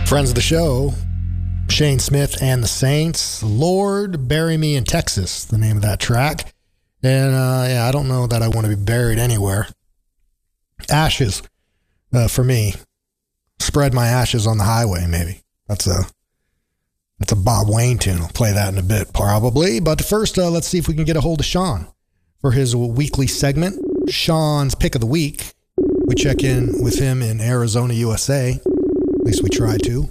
Friends of the show, Shane Smith and the Saints. Lord, Bury Me in Texas, the name of that track. And yeah, I don't know that I want to be buried anywhere. Ashes, for me. Spread my ashes on the highway, maybe. That's a Bob Wayne tune. I'll play that in a bit, probably. But first, let's see if we can get a hold of Sean for his weekly segment, Sean's Pick of the Week. We check in with him in Arizona, USA. At least we try to.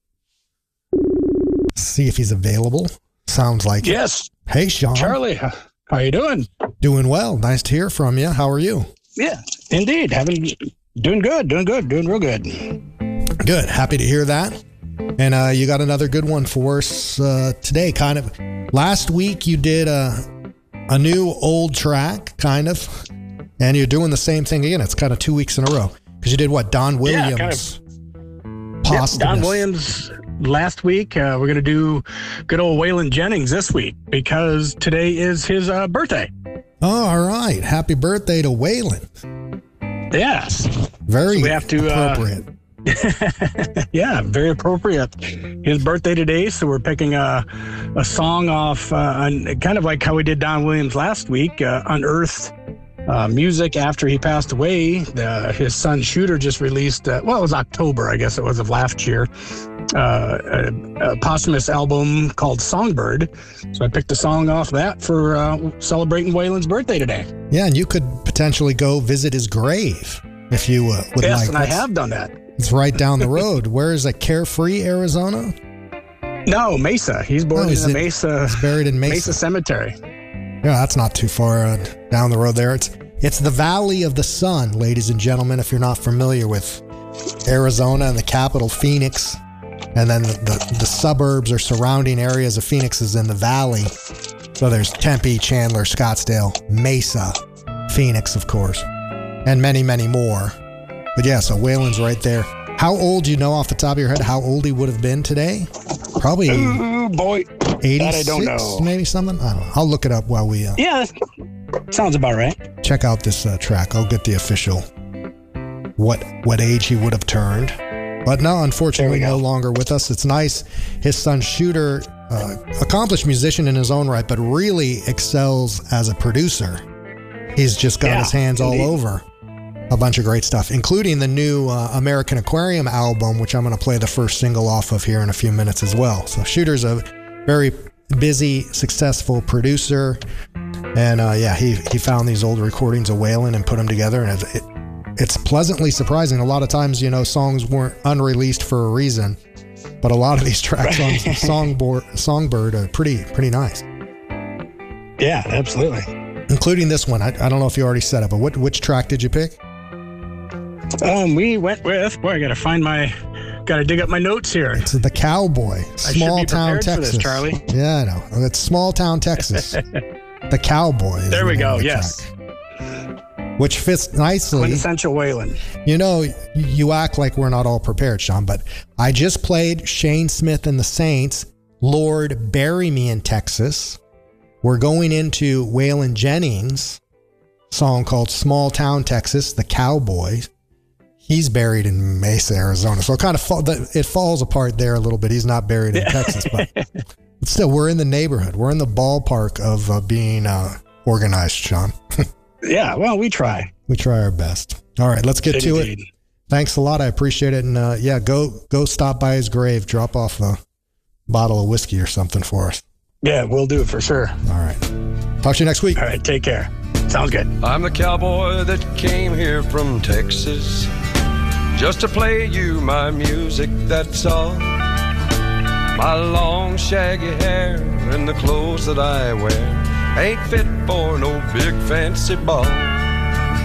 See if he's available. Sounds like yes. It. Hey, Sean. Charlie, how you doing? Doing well. Nice to hear from you. How are you? Yeah, indeed. Doing real good. Good. Happy to hear that. And you got another good one for us today. Kind of. Last week you did a new old track, kind of, and you're doing the same thing again. It's kind of 2 weeks in a row because you did what? Don Williams. Yeah, kind of. Yep, Don Williams last week. We're going to do good old Waylon Jennings this week because today is his birthday. Oh, all right. Happy birthday to Waylon. Yes. Very so we have to, appropriate. Yeah, very appropriate. His birthday today, so we're picking a song off, kind of like how we did Don Williams last week, Unearthed music after he passed away. His son Shooter just released, it was October, I guess it was, of last year, a posthumous album called Songbird. So I picked a song off that for celebrating Waylon's birthday today. Yeah, and you could potentially go visit his grave if you would like. Yes, and I have done that. It's right down the road. Where is it? Carefree, Arizona? No, Mesa. He's born in Mesa. He's buried in Mesa Cemetery. Yeah, that's not too far down the road there. It's the Valley of the Sun, ladies and gentlemen, if you're not familiar with Arizona and the capital, Phoenix. And then the suburbs or surrounding areas of Phoenix is in the valley. So there's Tempe, Chandler, Scottsdale, Mesa, Phoenix, of course, and many, many more. But yeah, so Waylon's right there. How old, do you know off the top of your head, how old he would have been today? Probably 86, that I don't know. Maybe something? I don't know. I'll look it up while we... yeah, sounds about right. Check out this track. I'll get the official what age he would have turned. But no, unfortunately, no longer with us. It's nice. His son Shooter, accomplished musician in his own right, but really excels as a producer. He's just got his hands all over a bunch of great stuff, including the new American Aquarium album, which I'm going to play the first single off of here in a few minutes as well. So Shooter's a very busy, successful producer. And he found these old recordings of Waylon and put them together. And it's pleasantly surprising. A lot of times, songs weren't unreleased for a reason. But a lot of these tracks on Songbird are pretty nice. Yeah, absolutely. Including this one. I don't know if you already said it, but which track did you pick? We went with, I gotta dig up my notes here. It's The Cowboy, Small Town, Texas. For this, Charlie. Yeah, I know. It's Small Town, Texas. The Cowboy. There we go. Yes. Track, which fits nicely. Quintessential Waylon. You act like we're not all prepared, Sean, but I just played Shane Smith and the Saints, Lord, Bury Me in Texas. We're going into Waylon Jennings' song called Small Town, Texas, The Cowboy. He's buried in Mesa, Arizona. So it falls apart there a little bit. He's not buried in Texas, but still, we're in the neighborhood. We're in the ballpark of being organized, Sean. Yeah, well, we try. We try our best. All right, let's get to it. Thanks a lot. I appreciate it. And go stop by his grave. Drop off a bottle of whiskey or something for us. Yeah, we'll do it for sure. All right. Talk to you next week. All right, take care. Sounds good. I'm the cowboy that came here from Texas just to play you my music, that's all. My long shaggy hair and the clothes that I wear ain't fit for no big fancy ball.